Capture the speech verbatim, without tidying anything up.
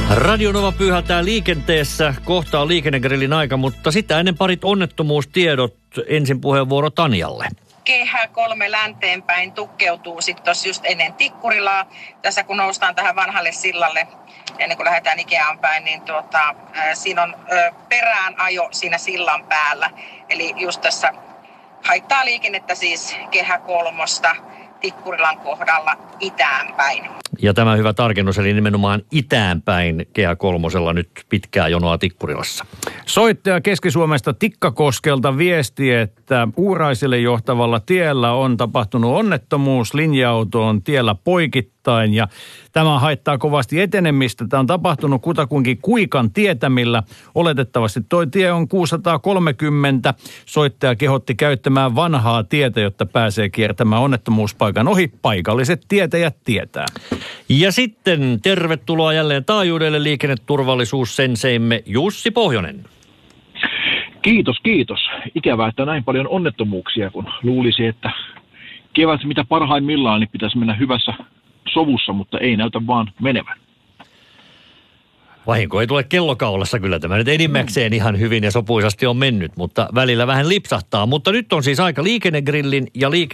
Radio Nova pyyhältää liikenteessä. Kohta on liikennegrillin aika, mutta sitä ennen parit onnettomuustiedot. Ensin puheenvuoro Tanjalle. Kehä kolme länteenpäin tukkeutuu sitten tuossa just ennen Tikkurilaa. Tässä kun noustaan tähän vanhalle sillalle, ennen kuin lähdetään Ikeaan päin, niin tuota, ää, siinä on ää, peräänajo siinä sillan päällä. Eli just tässä haittaa liikennettä siis Kehä kolmosta Tikkurilan kohdalla itään päin. Ja tämä hyvä tarkennus, eli nimenomaan itään päin Kehä kolmosella nyt pitkää jonoa Tikkurilassa. Soittaja Keski-Suomesta Tikkakoskelta viesti, että Uuraisille johtavalla tiellä on tapahtunut onnettomuus. Linja-auto on tiellä poikittain ja tämä haittaa kovasti etenemistä. Tämä on tapahtunut kutakuinkin Kuikan tietämillä. Oletettavasti tuo tie on kuusisataakolmekymmentä. Soittaja kehotti käyttämään vanhaa tietä, jotta pääsee kiertämään onnettomuuspaikan ohi. Paikalliset tietäjät tietää. Ja sitten tervetuloa jälleen taajuudelle liikenneturvallisuussenseimme Jussi Pohjonen. Kiitos, kiitos. Ikävää, että näin paljon onnettomuuksia, kun luulisi, että kevät mitä parhaimmillaan niin pitäisi mennä hyvässä sovussa, mutta ei näytä vaan menevän. Vahinko ei tule kellokaulassa, kyllä tämä nyt enimmäkseen ihan hyvin ja sopuisasti on mennyt, mutta välillä vähän lipsahtaa. Mutta nyt on siis aika liikennegrillin ja liike